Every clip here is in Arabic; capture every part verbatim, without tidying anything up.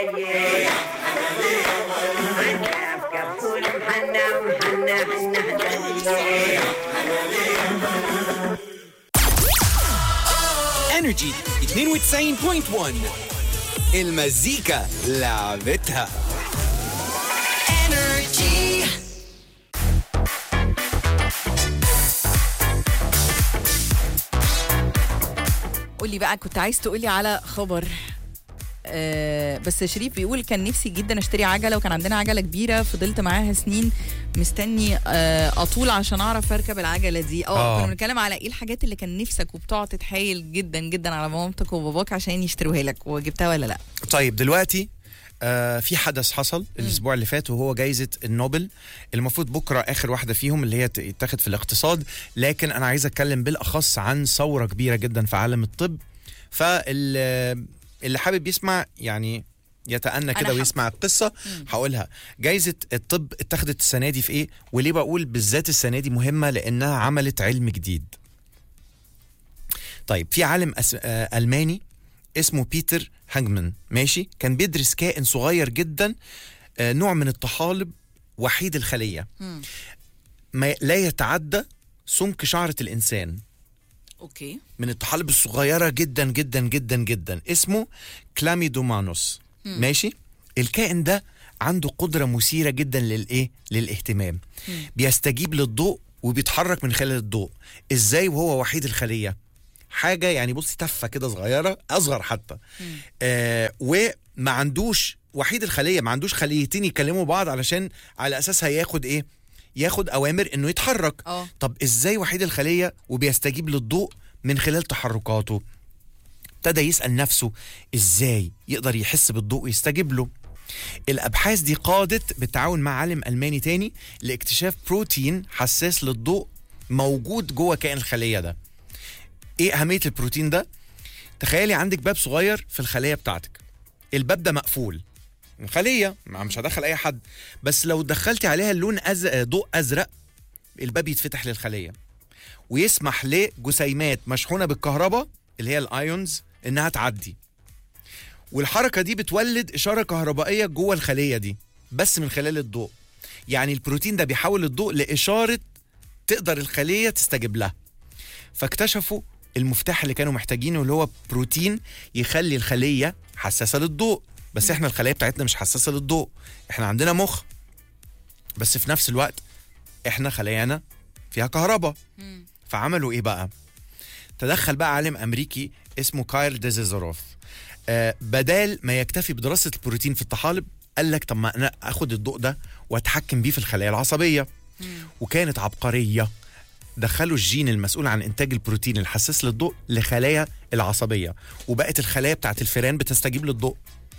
انرجي اثنين وتسعين فاصلة واحد المزيكا لعبتها. قولي بقى، كنت عايز تقولي على خبر أه بس شريف بيقول كان نفسي جدا اشتري عجله، وكان عندنا عجله كبيره فضلت معاها سنين مستني أه اطول عشان اعرف اركب العجله دي. اه كنا بنتكلم على ايه الحاجات اللي كان نفسك وبتقعد تتحايل جدا جدا على مامتك وباباك عشان يشتروها لك، وجبتها ولا لا؟ طيب دلوقتي آه في حدث حصل الاسبوع اللي فات وهو جايزه النوبل، المفروض بكره اخر واحده فيهم اللي هي تتاخد في الاقتصاد، لكن انا عايز اتكلم بالاخص عن ثوره كبيره جدا في عالم الطب. فال اللي حابب يسمع يعني يتأنى كده ويسمع القصة هقولها. جايزة الطب اتخذت السنة دي في ايه؟ وليه بقول بالذات السنة دي مهمة؟ لأنها عملت علم جديد. طيب في عالم أس... آه ألماني اسمه بيتر هانجمان، ماشي، كان بيدرس كائن صغير جدا، آه نوع من الطحالب وحيد الخلية، ما لا يتعدى سمك شعرة الإنسان. اوكي. من الطحالب الصغيرة جدا جدا جدا جدا، اسمه كلاميدومانوس. مم. ماشي. الكائن ده عنده قدرة مثيرة جدا للايه للاهتمام. مم. بيستجيب للضوء وبيتحرك من خلال الضوء. ازاي وهو وحيد الخلية؟ حاجة يعني بصي تفة كده صغيرة، اصغر حتى. آه وما عندوش وحيد الخلية، ما عندوش خليتين يكلموا بعض علشان على اساسها ياخد ايه ياخد اوامر انه يتحرك. أوه. طب ازاي وحيد الخلية وبيستجيب للضوء من خلال تحركاته؟ ابتدى يسأل نفسه ازاي يقدر يحس بالضوء ويستجيب له. الابحاث دي قادت بالتعاون مع عالم الماني تاني لاكتشاف بروتين حساس للضوء موجود جوه كائن الخلية ده. ايه اهمية البروتين ده؟ تخيلي عندك باب صغير في الخلية بتاعتك، الباب ده مقفول، خلية مش هدخل اي حد، بس لو دخلتي عليها اللون أز... ضوء ازرق الباب يتفتح للخلية ويسمح لجسيمات مشحونة بالكهرباء اللي هي الايونز انها تعدي، والحركة دي بتولد اشارة كهربائية جوه الخلية دي بس من خلال الضوء. يعني البروتين ده بيحول الضوء لاشارة تقدر الخلية تستجيب لها. فاكتشفوا المفتاح اللي كانوا محتاجينه اللي هو بروتين يخلي الخلية حساسة للضوء. بس احنا الخلايا بتاعتنا مش حساسة للضوء، احنا عندنا مخ بس في نفس الوقت احنا خلايانا فيها كهرباء. فعملوا ايه بقى؟ تدخل بقى عالم امريكي اسمه كايل ديزيزروف. آه بدال ما يكتفي بدراسة البروتين في الطحالب، قال لك طب ما انا اخد الضوء ده واتحكم بيه في الخلايا العصبية. مم. وكانت عبقرية. دخلوا الجين المسؤول عن انتاج البروتين الحساس للضوء لخلايا العصبية، وبقت الخلايا بتاعت الفئران بتستجيب للضوء.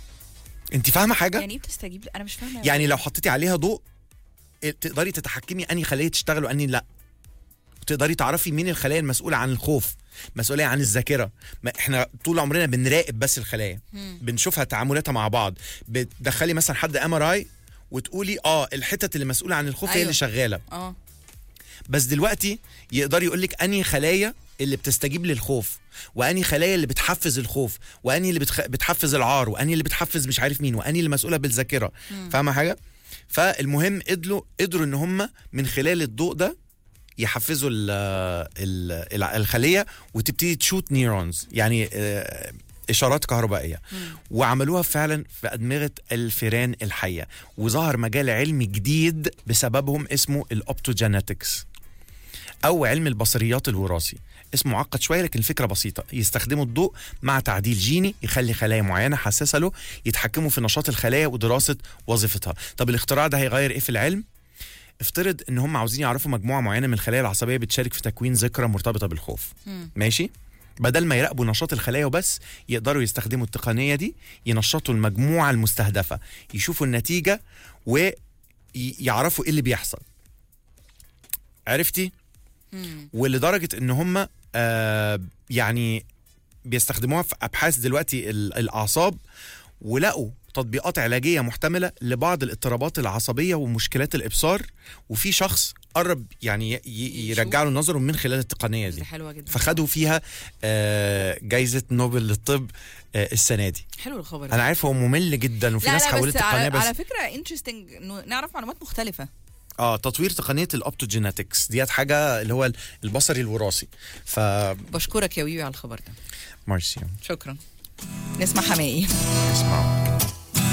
انت فاهمه حاجه؟ يعني ايه بتستجيب؟ انا مش فاهمه. يعني لو حطيتي عليها ضوء تقدري تتحكمي انهي خليه تشتغل وانهي لا. تقدري تعرفي مين الخلايا المسؤوله عن الخوف، مسؤوليه عن الذاكره. ما احنا طول عمرنا بنراقب بس الخلايا، بنشوفها تعاملاتها مع بعض. بتدخلي مثلا حد ام ار اي وتقولي اه الحتت اللي مسؤوله عن الخوف. أيوه. هي اللي شغاله. اه بس دلوقتي يقدر يقول لك انهي خلايا اللي بتستجيب للخوف، واني خلايا اللي بتحفز الخوف، واني اللي بتخ... بتحفز العار، واني اللي بتحفز مش عارف مين، واني اللي مسؤوله بالذاكره. فاهمه حاجه؟ فالمهم قدروا قدروا ان هم من خلال الضوء ده يحفزوا ال ال الخليه وتبتدي تشوت نيورونز، يعني اشارات كهربائيه. مم. وعملوها فعلا في ادمغه الفئران الحيه، وظهر مجال علمي جديد بسببهم اسمه الاوبتوجينيتكس او علم البصريات الوراثي. اسمه معقد شويه لكن الفكره بسيطه. يستخدموا الضوء مع تعديل جيني يخلي خلايا معينه حساسه له يتحكموا في نشاط الخلايا ودراسه وظيفتها. طب الاختراع ده هيغير ايه في العلم؟ افترض ان هم عاوزين يعرفوا مجموعه معينه من الخلايا العصبيه بتشارك في تكوين ذكرى مرتبطه بالخوف. م. ماشي؟ بدل ما يراقبوا نشاط الخلايا وبس، يقدروا يستخدموا التقنيه دي ينشطوا المجموعه المستهدفه، يشوفوا النتيجه ويعرفوا ايه اللي بيحصل. عرفتي؟ مم. ولدرجه ان هم آه يعني بيستخدموها في ابحاث دلوقتي الاعصاب، ولقوا تطبيقات علاجيه محتمله لبعض الاضطرابات العصبيه ومشكلات الابصار. وفي شخص قرب يعني ي- ي- يرجع له نظره من خلال التقنيه دي دي. حلوه جدا. فخدوا فيها آه، جايزه نوبل للطب آه، السنه دي. حلو الخبر ده. انا عارف هو ممل جدا وفي لا ناس لا حاولت بس تقنيه على, بس على فكره انترستنج انه نعرف معلومات مختلفه. اه تطوير تقنيه الاوبتوجينetics ديت حاجه اللي هو البصري الوراثي. ف بشكرك يا ويوي على الخبر ده. مارسي شكرا. نسمع حماقي. اسمعوا.